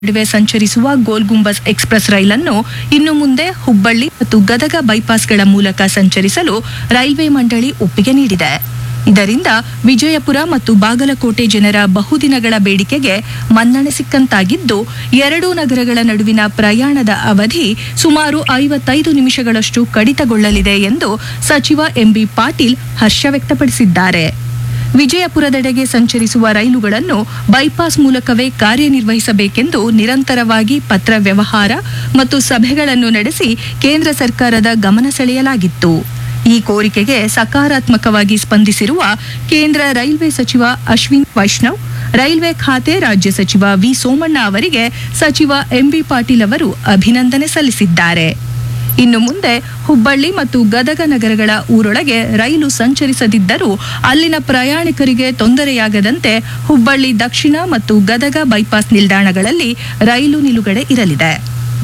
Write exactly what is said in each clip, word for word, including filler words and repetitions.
ನಡುವೆ ಸಂಚರಿಸುವ ಗೋಲ್ ಗುಂಬಜ್ ಎಕ್ಸ್‌ಪ್ರೆಸ್ ರೈಲನ್ನು ಇನ್ನು ಮುಂದೆ ಹುಬ್ಬಳ್ಳಿ ಮತ್ತು ಗದಗ ಬೈಪಾಸ್ಗಳ ಮೂಲಕ ಸಂಚರಿಸಲು ರೈಲ್ವೆ ಮಂಡಳಿ ಒಪ್ಪಿಗೆ ನೀಡಿದೆ. ಇದರಿಂದ ವಿಜಯಪುರ ಮತ್ತು ಬಾಗಲಕೋಟೆ ಜನರ ಬಹುದಿನಗಳ ಬೇಡಿಕೆಗೆ ಮನ್ನಣೆ ಸಿಕ್ಕಂತಾಗಿದ್ದು, ಎರಡೂ ನಗರಗಳ ನಡುವಿನ ಪ್ರಯಾಣದ ಅವಧಿ ಸುಮಾರು ಐವತ್ತೈದು ನಿಮಿಷಗಳಷ್ಟು ಕಡಿತಗೊಳ್ಳಲಿದೆ ಎಂದು ಸಚಿವ ಎಂಬಿ ಪಾಟೀಲ್ ಹರ್ಷ ವ್ಯಕ್ತಪಡಿಸಿದ್ದಾರೆ. ವಿಜಯಪುರದೆಡೆಗೆ ಸಂಚರಿಸುವ ರೈಲುಗಳನ್ನು ಬೈಪಾಸ್ ಮೂಲಕವೇ ಕಾರ್ಯನಿರ್ವಹಿಸಬೇಕೆಂದು ನಿರಂತರವಾಗಿ ಪತ್ರ ವ್ಯವಹಾರ ಮತ್ತು ಸಭೆಗಳನ್ನು ನಡೆಸಿ ಕೇಂದ್ರ ಸರ್ಕಾರದ ಗಮನ ಸೆಳೆಯಲಾಗಿತ್ತು. ಈ ಕೋರಿಕೆಗೆ ಸಕಾರಾತ್ಮಕವಾಗಿ ಸ್ಪಂದಿಸಿರುವ ಕೇಂದ್ರ ರೈಲ್ವೆ ಸಚಿವ ಅಶ್ವಿನಿ ವೈಷ್ಣವ್, ರೈಲ್ವೆ ಖಾತೆ ರಾಜ್ಯ ಸಚಿವ ವಿ ಸೋಮಣ್ಣ ಅವರಿಗೆ ಸಚಿವ ಎಂಬಿ ಪಾಟೀಲ್ ಅವರು ಅಭಿನಂದನೆ ಸಲ್ಲಿಸಿದ್ದಾರೆ. ಇನ್ನು ಮುಂದೆ ಹುಬ್ಬಳ್ಳಿ ಮತ್ತು ಗದಗ ನಗರಗಳ ಊರೊಳಗೆ ರೈಲು ಸಂಚರಿಸದಿದ್ದರೂ ಅಲ್ಲಿನ ಪ್ರಯಾಣಿಕರಿಗೆ ತೊಂದರೆಯಾಗದಂತೆ ಹುಬ್ಬಳ್ಳಿ ದಕ್ಷಿಣ ಮತ್ತು ಗದಗ ಬೈಪಾಸ್ ನಿಲ್ದಾಣಗಳಲ್ಲಿ ರೈಲು ನಿಲುಗಡೆ ಇರಲಿದೆ.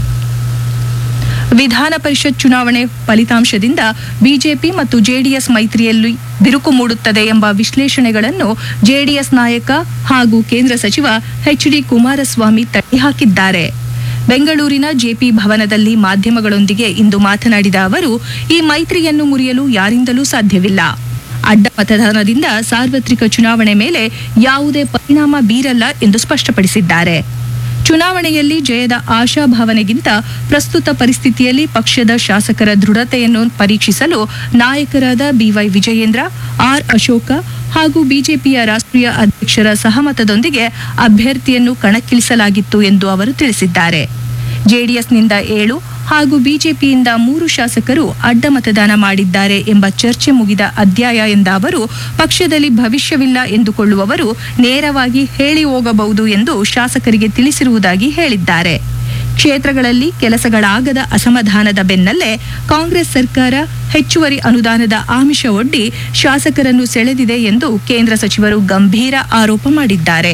ವಿಧಾನ ಪರಿಷತ್ ಚುನಾವಣೆ ಫಲಿತಾಂಶದಿಂದ ಬಿಜೆಪಿ ಮತ್ತು ಜೆಡಿಎಸ್ ಮೈತ್ರಿಯಲ್ಲಿ ಬಿರುಕು ಮೂಡುತ್ತದೆ ಎಂಬ ವಿಶ್ಲೇಷಣೆಗಳನ್ನು ಜೆಡಿಎಸ್ ನಾಯಕ ಹಾಗೂ ಕೇಂದ್ರ ಸಚಿವ ಎಚ್ ಡಿ ಕುಮಾರಸ್ವಾಮಿ ತಳ್ಳಿಹಾಕಿದ್ದಾರೆ. ಬೆಂಗಳೂರಿನ ಜೆಪಿ ಭವನದಲ್ಲಿ ಮಾಧ್ಯಮಗಳೊಂದಿಗೆ ಇಂದು ಮಾತನಾಡಿದ ಅವರು, ಈ ಮೈತ್ರಿಯನ್ನು ಮುರಿಯಲು ಯಾರಿಂದಲೂ ಸಾಧ್ಯವಿಲ್ಲ. ಅಡ್ಡ ಮತದಾನದಿಂದ ಸಾರ್ವತ್ರಿಕ ಚುನಾವಣೆ ಮೇಲೆ ಯಾವುದೇ ಪರಿಣಾಮ ಬೀರಲ್ಲ ಎಂದು ಸ್ಪಷ್ಟಪಡಿಸಿದ್ದಾರೆ. ಚುನಾವಣೆಯಲ್ಲಿ ಜಯದ ಆಶಾಭಾವನೆಗಿಂತ ಪ್ರಸ್ತುತ ಪರಿಸ್ಥಿತಿಯಲ್ಲಿ ಪಕ್ಷದ ಶಾಸಕರ ದೃಢತೆಯನ್ನು ಪರೀಕ್ಷಿಸಲು ನಾಯಕರಾದ ಬಿವೈ ವಿಜಯೇಂದ್ರ, ಆರ್ ಅಶೋಕ ಹಾಗೂ ಬಿಜೆಪಿಯ ರಾಷ್ಟ್ರೀಯ ಅಧ್ಯಕ್ಷರ ಸಹಮತದೊಂದಿಗೆ ಅಭ್ಯರ್ಥಿಯನ್ನು ಕಣಕ್ಕಿಳಿಸಲಾಗಿತ್ತು ಎಂದು ಅವರು ತಿಳಿಸಿದ್ದಾರೆ. ಜೆಡಿಎಸ್ನಿಂದ ಏಳು ಹಾಗೂ ಬಿಜೆಪಿಯಿಂದ ಮೂರು ಶಾಸಕರು ಅಡ್ಡ ಮತದಾನ ಮಾಡಿದ್ದಾರೆ ಎಂಬ ಚರ್ಚೆ ಮುಗಿದ ಅಧ್ಯಾಯ ಎಂದ ಅವರು, ಪಕ್ಷದಲ್ಲಿ ಭವಿಷ್ಯವಿಲ್ಲ ಎಂದುಕೊಳ್ಳುವವರು ನೇರವಾಗಿ ಹೇಳಿ ಹೋಗಬಹುದು ಎಂದು ಶಾಸಕರಿಗೆ ತಿಳಿಸಿರುವುದಾಗಿ ಹೇಳಿದ್ದಾರೆ. ಕ್ಷೇತ್ರಗಳಲ್ಲಿ ಕೆಲಸಗಳಾಗದ ಅಸಮಾಧಾನದ ಬೆನ್ನಲ್ಲೇ ಕಾಂಗ್ರೆಸ್ ಸರ್ಕಾರ ಹೆಚ್ಚುವರಿ ಅನುದಾನದ ಆಮಿಷ ಒಡ್ಡಿ ಶಾಸಕರನ್ನು ಸೆಳೆದಿದೆ ಎಂದು ಕೇಂದ್ರ ಸಚಿವರು ಗಂಭೀರ ಆರೋಪ ಮಾಡಿದ್ದಾರೆ.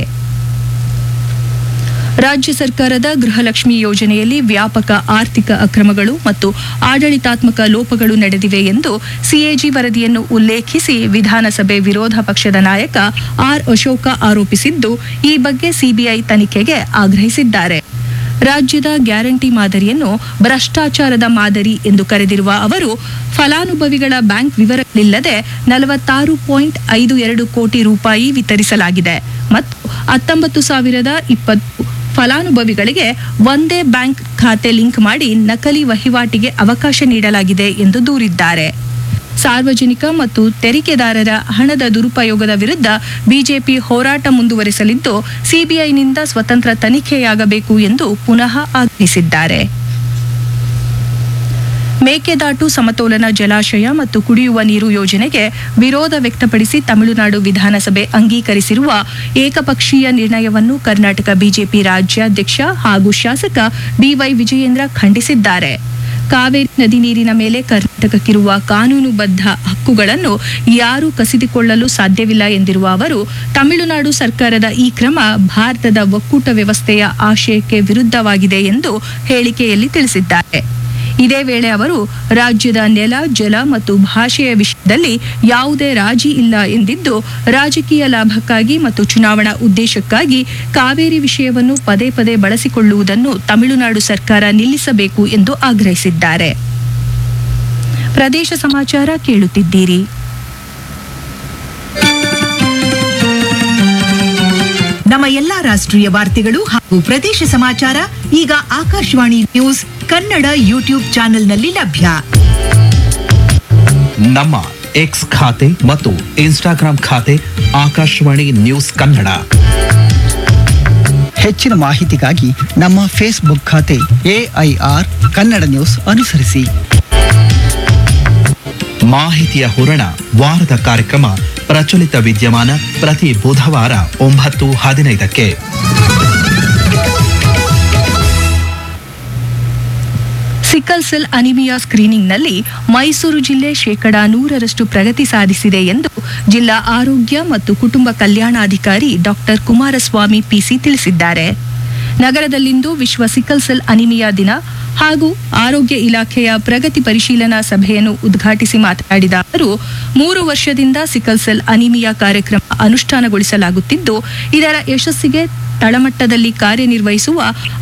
ರಾಜ್ಯ ಸರ್ಕಾರದ ಗೃಹಲಕ್ಷ್ಮಿ ಯೋಜನೆಯಲ್ಲಿ ವ್ಯಾಪಕ ಆರ್ಥಿಕ ಅಕ್ರಮಗಳು ಮತ್ತು ಆಡಳಿತಾತ್ಮಕ ಲೋಪಗಳು ನಡೆದಿವೆ ಎಂದು ಸಿಎಜಿ ವರದಿಯನ್ನು ಉಲ್ಲೇಖಿಸಿ ವಿಧಾನಸಭೆ ವಿರೋಧ ಪಕ್ಷದ ನಾಯಕ ಆರ್ ಅಶೋಕ ಆರೋಪಿಸಿದ್ದು, ಈ ಬಗ್ಗೆ ಸಿಬಿಐ ತನಿಖೆಗೆ ಆಗ್ರಹಿಸಿದ್ದಾರೆ. ರಾಜ್ಯದ ಗ್ಯಾರಂಟಿ ಮಾದರಿಯನ್ನು ಭ್ರಷ್ಟಾಚಾರದ ಮಾದರಿ ಎಂದು ಕರೆದಿರುವ ಅವರು, ಫಲಾನುಭವಿಗಳ ಬ್ಯಾಂಕ್ ವಿವರಗಳಿಲ್ಲದೆ ನಲವತ್ತಾರು ಪಾಯಿಂಟ್ ಐದು ಎರಡು ಕೋಟಿ ರೂಪಾಯಿ ವಿತರಿಸಲಾಗಿದೆ ಮತ್ತು ಹತ್ತೊಂಬತ್ತು ಸಾವಿರದ ಇಪ್ಪತ್ತು ಫಲಾನುಭವಿಗಳಿಗೆ ಒಂದೇ ಬ್ಯಾಂಕ್ ಖಾತೆ ಲಿಂಕ್ ಮಾಡಿ ನಕಲಿ ವಹಿವಾಟಿಗೆ ಅವಕಾಶ ನೀಡಲಾಗಿದೆ ಎಂದು ದೂರಿದ್ದಾರೆ. ಸಾರ್ವಜನಿಕ ಮತ್ತು ತೆರಿಗೆದಾರರ ಹಣದ ದುರುಪಯೋಗದ ವಿರುದ್ಧ ಬಿಜೆಪಿ ಹೋರಾಟ ಮುಂದುವರೆಸಲಿದ್ದು, ಸಿಬಿಐನಿಂದ ಸ್ವತಂತ್ರ ತನಿಖೆಯಾಗಬೇಕು ಎಂದು ಪುನಃ ಆಗ್ರಹಿಸಿದ್ದಾರೆ. ಮೇಕೆದಾಟು ಸಮತೋಲನ ಜಲಾಶಯ ಮತ್ತು ಕುಡಿಯುವ ನೀರು ಯೋಜನೆಗೆ ವಿರೋಧ ವ್ಯಕ್ತಪಡಿಸಿ ತಮಿಳುನಾಡು ವಿಧಾನಸಭೆ ಅಂಗೀಕರಿಸಿರುವ ಏಕಪಕ್ಷೀಯ ನಿರ್ಣಯವನ್ನು ಕರ್ನಾಟಕ ಬಿಜೆಪಿ ರಾಜ್ಯಾಧ್ಯಕ್ಷ ಹಾಗೂ ಶಾಸಕ ಬಿವೈ ವಿಜಯೇಂದ್ರ ಖಂಡಿಸಿದ್ದಾರೆ. ಕಾವೇರಿ ನದಿ ನೀರಿನ ಮೇಲೆ ಕರ್ನಾಟಕಕ್ಕಿರುವ ಕಾನೂನುಬದ್ಧ ಹಕ್ಕುಗಳನ್ನು ಯಾರೂ ಕಸಿದುಕೊಳ್ಳಲು ಸಾಧ್ಯವಿಲ್ಲ ಎಂದಿರುವ ಅವರು, ತಮಿಳುನಾಡು ಸರ್ಕಾರದ ಈ ಕ್ರಮ ಭಾರತದ ಒಕ್ಕೂಟ ವ್ಯವಸ್ಥೆಯ ಆಶಯಕ್ಕೆ ವಿರುದ್ಧವಾಗಿದೆ ಎಂದು ಹೇಳಿಕೆಯಲ್ಲಿ ತಿಳಿಸಿದ್ದಾರೆ. ಇದೇ ವೇಳೆ ಅವರು ರಾಜ್ಯದ ನೆಲ, ಜಲ ಮತ್ತು ಭಾಷೆಯ ವಿಷಯದಲ್ಲಿ ಯಾವುದೇ ರಾಜಿ ಇಲ್ಲ ಎಂದಿದ್ದು, ರಾಜಕೀಯ ಲಾಭಕ್ಕಾಗಿ ಮತ್ತು ಚುನಾವಣಾ ಉದ್ದೇಶಕ್ಕಾಗಿ ಕಾವೇರಿ ವಿಷಯವನ್ನು ಪದೇ ಪದೇ ಬಳಸಿಕೊಳ್ಳುವುದನ್ನು ತಮಿಳುನಾಡು ಸರ್ಕಾರ ನಿಲ್ಲಿಸಬೇಕು ಎಂದು ಆಗ್ರಹಿಸಿದ್ದಾರೆ. ಪ್ರದೇಶ ಸಮಾಚಾರ ಕೇಳುತ್ತಿದ್ದೀರಿ. ನಮ್ಮ ಎಲ್ಲಾ ರಾಷ್ಟ್ರೀಯ ವಾರ್ತೆಗಳು ಹಾಗೂ ಪ್ರದೇಶ ಸಮಾಚಾರ ಈಗ ಆಕಾಶವಾಣಿ ನ್ಯೂಸ್ ಕನ್ನಡ ಯೂಟ್ಯೂಬ್ ಚಾನೆಲ್ನಲ್ಲಿ ಲಭ್ಯ. ನಮ್ಮ ಎಕ್ಸ್ ಖಾತೆ ಮತ್ತು ಇನ್ಸ್ಟಾಗ್ರಾಂ ಖಾತೆ ಆಕಾಶವಾಣಿ ನ್ಯೂಸ್ ಕನ್ನಡ. ಹೆಚ್ಚಿನ ಮಾಹಿತಿಗಾಗಿ ನಮ್ಮ ಫೇಸ್ಬುಕ್ ಖಾತೆ ಎಐಆರ್ ಕನ್ನಡ ನ್ಯೂಸ್ ಅನುಸರಿಸಿ. ಮಾಹಿತಿಯ ಹೂರಣ ವಾರದ ಕಾರ್ಯಕ್ರಮ ಪ್ರಚಲಿತ ವಿದ್ಯಮಾನ ಪ್ರತಿ ಬುಧವಾರ ಒಂಬತ್ತು ಹದಿನೈದಕ್ಕೆ. ಸಿಕಲ್ ಸೆಲ್ ಅನಿಮಿಯಾ ಸ್ಕ್ರೀನಿಂಗ್ನಲ್ಲಿ ಮೈಸೂರು ಜಿಲ್ಲೆ ಶೇಕಡಾ ನೂರರಷ್ಟು ಪ್ರಗತಿ ಸಾಧಿಸಿದೆ ಎಂದು ಜಿಲ್ಲಾ ಆರೋಗ್ಯ ಮತ್ತು ಕುಟುಂಬ ಕಲ್ಯಾಣಾಧಿಕಾರಿ ಡಾಕ್ಟರ್ ಕುಮಾರಸ್ವಾಮಿ ಪಿಸಿ ತಿಳಿಸಿದ್ದಾರೆ. ನಗರದಲ್ಲಿಂದು ವಿಶ್ವ ಸಿಕಲ್ ಸೆಲ್ ಅನಿಮಿಯಾ ದಿನ ಹಾಗೂ ಆರೋಗ್ಯ ಇಲಾಖೆಯ ಪ್ರಗತಿ ಪರಿಶೀಲನಾ ಸಭೆಯನ್ನು ಉದ್ಘಾಟಿಸಿ ಮಾತನಾಡಿದ ಅವರು ಮೂರು ವರ್ಷದಿಂದ ಸಿಕಲ್ ಸೆಲ್ ಅನಿಮಿಯಾ ಕಾರ್ಯಕ್ರಮ ಅನುಷ್ಠಾನಗೊಳಿಸಲಾಗುತ್ತಿದ್ದು ಇದರ ಯಶಸ್ಸಿಗೆ ತಳಮಟ್ಟದಲ್ಲಿ ಕಾರ್ಯನಿರ್ವಹಿಸುವ